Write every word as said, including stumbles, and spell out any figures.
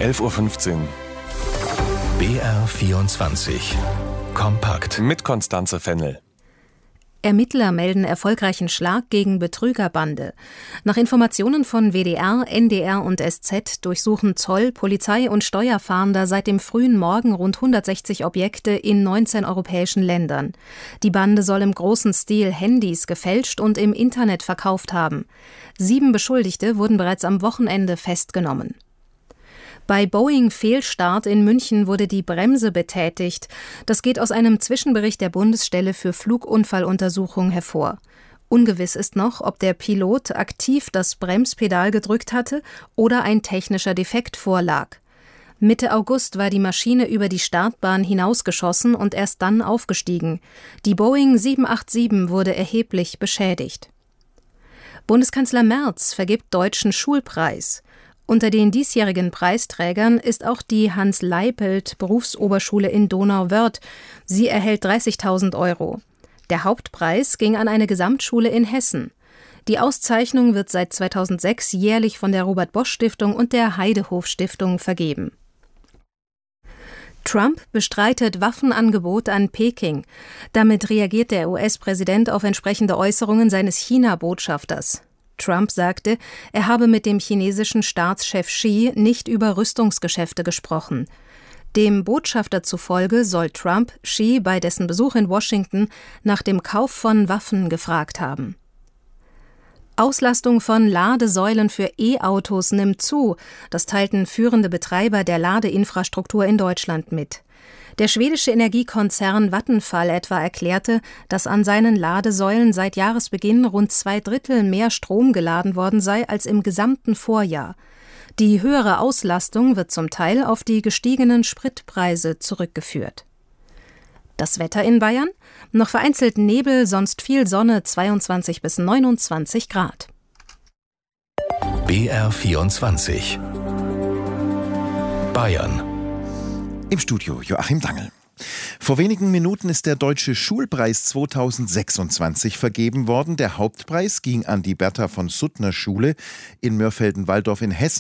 elf Uhr fünfzehn. B R vierundzwanzig. Kompakt. Mit Konstanze Fennel. Ermittler melden erfolgreichen Schlag gegen Betrügerbande. Nach Informationen von W D R, N D R und S Z durchsuchen Zoll, Polizei und Steuerfahnder seit dem frühen Morgen rund hundertsechzig Objekte in neunzehn europäischen Ländern. Die Bande soll im großen Stil Handys gefälscht und im Internet verkauft haben. Sieben Beschuldigte wurden bereits am Wochenende festgenommen. Bei Boeing-Fehlstart in München wurde die Bremse betätigt. Das geht aus einem Zwischenbericht der Bundesstelle für Flugunfalluntersuchung hervor. Ungewiss ist noch, ob der Pilot aktiv das Bremspedal gedrückt hatte oder ein technischer Defekt vorlag. Mitte August war die Maschine über die Startbahn hinausgeschossen und erst dann aufgestiegen. Die Boeing sieben acht sieben wurde erheblich beschädigt. Bundeskanzler Merz vergibt Deutschen Schulpreis. Unter den diesjährigen Preisträgern ist auch die Hans-Leipelt-Berufsoberschule in Donauwörth. Sie erhält dreißigtausend Euro. Der Hauptpreis ging an eine Gesamtschule in Hessen. Die Auszeichnung wird seit zweitausendsechs jährlich von der Robert-Bosch-Stiftung und der Heidehof-Stiftung vergeben. Trump bestreitet Waffenangebot an Peking. Damit reagiert der U S-Präsident auf entsprechende Äußerungen seines China-Botschafters. Trump sagte, er habe mit dem chinesischen Staatschef Xi nicht über Rüstungsgeschäfte gesprochen. Dem Botschafter zufolge soll Trump Xi bei dessen Besuch in Washington nach dem Kauf von Waffen gefragt haben. Auslastung von Ladesäulen für E-Autos nimmt zu. Das teilten führende Betreiber der Ladeinfrastruktur in Deutschland mit. Der schwedische Energiekonzern Vattenfall etwa erklärte, dass an seinen Ladesäulen seit Jahresbeginn rund zwei Drittel mehr Strom geladen worden sei als im gesamten Vorjahr. Die höhere Auslastung wird zum Teil auf die gestiegenen Spritpreise zurückgeführt. Das Wetter in Bayern? Noch vereinzelt Nebel, sonst viel Sonne, zweiundzwanzig bis neunundzwanzig Grad. B R vierundzwanzig. Bayern. Im Studio Joachim Dangel. Vor wenigen Minuten ist der Deutsche Schulpreis zweitausendsechsundzwanzig vergeben worden. Der Hauptpreis ging an die Bertha von Suttner Schule in Mörfelden-Walldorf in Hessen.